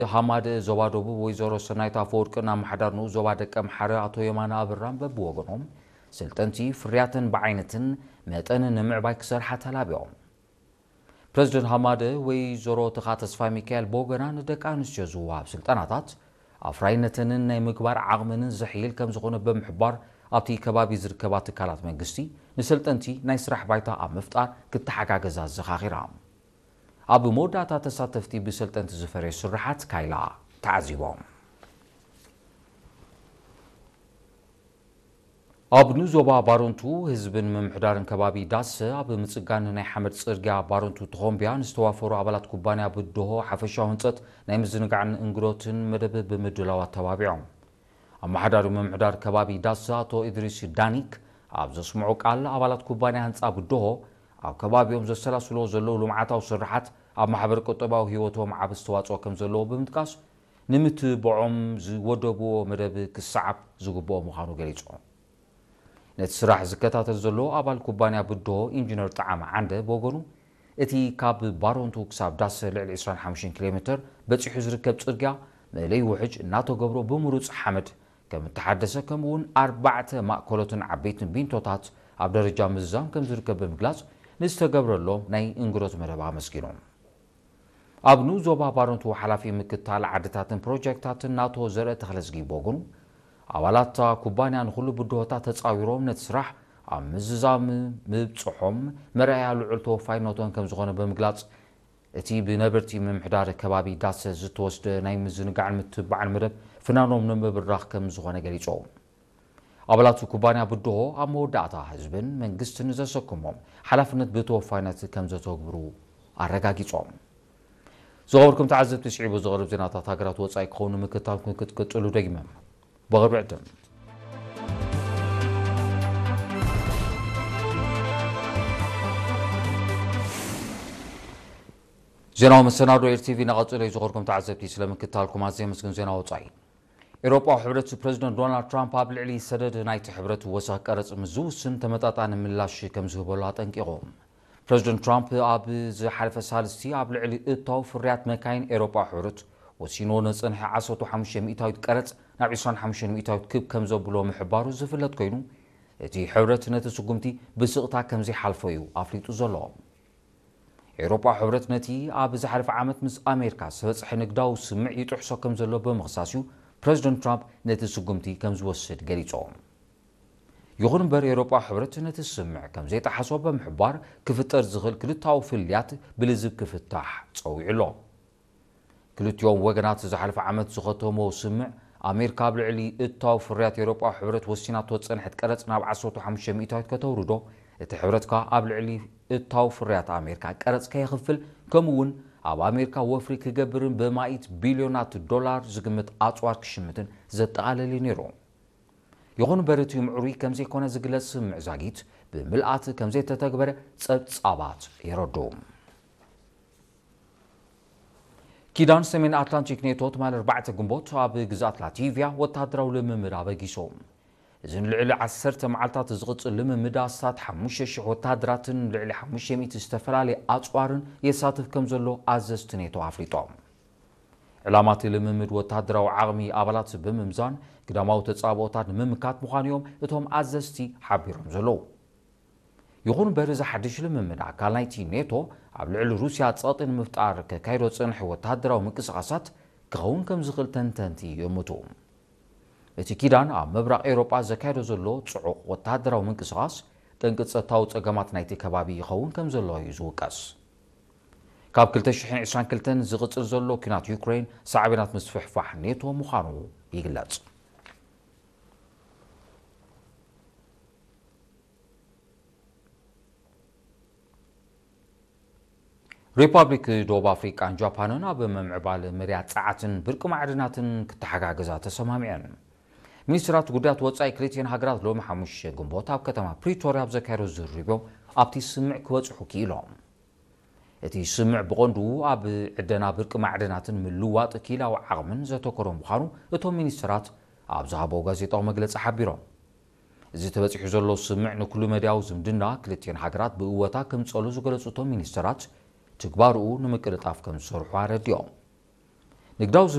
ሐማድ ዞባ ደቡብ ወይዘሮ ሰናይት አፈወርቅና ማሕዳርኑ ዞባ ደቀ ምሓረ አቶ የማነ አብራም በብወገኖም ስልጠንቲ ፍርያትን በዓይነትን መጠንን ንምዕባይ ክሰርሓ ተላቢዮም ፕሬዝደንት ሐማድ ወይዘሮ ተኻ ተስፋይ ሚካኤል በወገና ንደቂ ኣንስትዮ ዝወሃብ ስልጠናታት ኣፍራይነትን ናይ ምግባር ዓቕምን ዝሕይል ከም ዝኾነ ብምሕባር ኣብቲ ከባቢ ዝርከባ ትካላት መንግስቲ ንስልጠንቲ ናይ ስራሕ ባይታ ኣብ ምፍጣር ክትሓጋገዛ ዘኻኺራ ኣብ መወዳእታ ተሳተፍቲ ብስልጠንቲ ዝፈረዩ ስራሓት ካይላ ተዓዚቦም ኣብ ኑዞባ ባሮንቱ ህዝብን ምምሕዳርን ከባቢ ዳሰ ኣብ ምጽጋን ናይ ሓመድ ጽርግያ ባሮንቱ ተኾምብያ ንዝተዋፈሩ ኣባላት ኩባንያ ብድሆ ሓፈሻዊ ህንፀት ናይ ምዝንጋዕን እንግዶትን መደብ ብምድላው ተባቢዖም ኣማሕዳሪ ምምሕዳር ከባቢ ዳሰ አቶ ኢድሪስ ዳኒክ ኣብ ዘስምዑ ቃል ኣባላት ኩባንያ ህንፃ ብድሆ ኣብ ከባቢኦም ዘሰላስሎ ዘለዉ ልምዓታዊ ስራሓት ኣብ ማሕበር ቁጠባዊ ህይወቶም ዓብ ዝተዋፅኦ ከም ዘለዎ ብምጥቃስ ንምትብዖም ዝወደብዎ መደብ ክሰዓብ ዝግብኦ ምዃኑ ገሊፆም ነቲ ስራሕ ዝከታተል ዘሎ ኣባል ኩባንያ ብድሆ ኢንጂነር ጣዓመ ዓንደ በወገኑ እቲ ካብ ባሮንቱ ክሳብ ዳሰ ልዕሊ 25 ኪሎ ሜትር በፂሑ ዝርከብ ጽርግያ መለይ ውሕጅ እናተገብሮ ብምሩፅ ሓመድ ከም ተሓደሰ ከምኡውን 4 ማእከሎትን ዓበይትን ቢንቶታት ኣብ ደረጃ ምዛም ከም ዝርከብ ብምግላጽ ንዝተገብረሎም ናይ እንግዶት መደብ ኣመስጊኖም ኣብ ኑዞባ ባሮንቱ ሓላፊ ምክትታል ዓድታትን ፕሮጀክታትን ናቶ ዘርአ ተኽለዝጊ በወገኑ ኣባላት ኩባንያ ንኹሉ ብድሆታት ተፃዊሮም ነቲ ስራሕ ኣብ ምዝዛም ምብፅሖም መርኣያ ልዑል ተወፋይነቶም ከም ዝኾነ ብምግላጽ እቲ ብነበርቲ ምምሕዳር ከባቢ ዳሰ ዝተወስደ ናይ ምዝንጋዕን ምትባዕን መደብ ፍናኖም ንምብራኽ ከም ዝኾነ ገሊፆም ኣባላት ኩባንያ ብድሆ ኣብ መወዳእታ ህዝብን መንግስትን ዘሰክሞም ሓላፍነት ብተወፋይነት ከም ዘተግብሩ ኣረጋጊፆም ዝኸበርኩም ተዓዘብቲ ስዒቡ ዝቐርብ ዜናታት ሃገራት ወፃኢ ክኾኑ ምክትታልኩም ክትቅፅሉ ደጊመም بغرب عدم زيناو مسنادو إير تي في نغطي زغوركم تعزبتي سلام كتالكم عزيز مسكن زيناو وصاي إيروبا حبرت بريزيدنت دونالد ترامب قبل علي سدد نايت حبرت وساق قرص مزوسن تمطاطان ملاش كم زهبولا طنقيقوم بريزيدنت ترامب اب زحلف سالستي قبل علي اتاو فريات مكاين إيروبا حبرت وسينو نصنح 1500 قرص ናብ 25 ክብ ከም ዘብሎ ምሕባሩ ዝፍለጥ ኮይኑ እቲ ሕብረት ነቲ ስጉምቲ ብስቕታ ከም ዘይሓልፎ እዩ ኣፍሊጡ ዘሎ ኤውሮፓ ሕብረት ነቲ ኣብ ዝሓለፈ ዓመት ምስ ኣሜሪካ ዝበፅሐ ንግዳዊ ስምዕ ይጥሕሶ ከም ዘሎ ብምኽሳስ እዩ ፕሬዝደንት ትራምፕ ነቲ ስጉምቲ ከም ዝወስድ ገሊፆም ይኹን እምበር ኤውሮፓ ሕብረት ነቲ ስምዕ ከም ዘይጠሓሶ ብምሕባር ክፍጠር ዝኽእል ክልታዊ ፍልያት ብልዝብ ክፍታሕ ፀዊዑ ኣሎ ክልቲኦም ወገናት ዝሓለፈ ዓመት ዝኸተሞ ስምዕ ኣሜሪካ ብልዕሊ እታው ፍርያት ኤውሮፓ ሕብረት ወሲናቶ ፀንሐት ቀረጽ ናብ 1500 ከተውርዶ እቲ ሕብረትካ ኣብ ልዕሊ እታው ፍርያት ኣሜሪካ ቀረጽ ከይኽፍል ከምኡውን ኣብ ኣሜሪካ ወፍሪ ክገብርን በማኢት ቢልዮናት ዶላር ዝግምት ኣጽዋር ክሽምትን ዘጠቓለለ ነይሩ ይኹን እምበር እቲ ምዕሩይ ከም ዘይኮነ ዝግለጽ ስምዕ ዛጊት ብምልኣት ከም ዘይተተግበረ ጸብጻባት ይረድኡ كيدان سمين أتلانتيك نيتو تمال 4 جنبوت أب جزات لاتيفيا وتهدروا لممر أبجيسوم إذن لعلى 10 معلتات زغط لممر سات حموشش وتهدراتن لعلى حموشة ميت استفرالي أطوارن يساتف كمزلو أزست نيتو أفريطوم علامات لممر وتهدروا عغمي أبلات بممزان قدامو تتصابوتات ممكات مخانيوم اتهم أزستي حبيرهم زلو يغون برز حدش لممر أكال نايتي نيتو ኣብ ልዕሊ ሩስያ ጸጥን ምፍጣር ከካይዶ ጽንሕ ወተሃደራዊ ምንቅስቓሳት ክኸውን ከም ዝኽእል ተንተንቲ ይእምቱ እቲ ኪዳን ኣብ ምብራቕ ኤውሮጳ ዘካይዶ ዘሎ ጽዑቕ ወተሃደራዊ ምንቅስቓስ ጠንቂ ጸጥታዊ ጸገማት ናይቲ ከባቢ ይኸውን ከም ዘሎ እዩ ዝውቀስ ካብ 2022 ዝቕጽል ዘሎ ኩናት ዩክሬን ሳዕቤናት ምስፍሕፋሕ ኔቶ ምዃኑ ይግለጽ ريبابليك دوب أفريقيا جاباننا بمعبال مريات ساعتن برك معدناتن كتحقاقزا تسماميان ሚኒስትራት ጉዳያት ወጻኢ ክልቲአን ሃገራት ሎሚ ሓሙሽ ግንቦት ኣብ ከተማ ፕሪቶሪያ ዘካይዶ ዝርርቦ ኣብቲ ስምዕ ክበጽሑ ኪኢሎም እቲ ስምዕ ብቐንዱ ኣብ ዕደና ብርቂ ማዕድናትን ምልዋጥ ኪላዊ ዓቕምን ዘተኮረ ምዃኑ እቶም ሚኒስትራት ኣብ ዝሃበው ጋዜጣዊ መግለጺ ሓቢሮም እዚ ተበጽሑ ዘሎ ስምዕ ንኩሉ መድያዊ ዝምድና ክልቲአን ሃገራት ብእወታ ከምጸሉ ዝገለጹ እቶም ሚኒስትራት ትግባርኡ ንምቅልጣፍ ከም ዝሰርሑ ኣረዲኦም ንግዳዊ